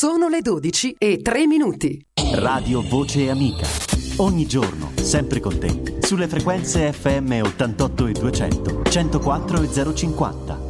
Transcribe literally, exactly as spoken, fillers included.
Sono le dodici e tre minuti. Radio Voce Amica. Ogni giorno, sempre con te, sulle frequenze F M ottantotto e duecento, centoquattro e zero cinquanta.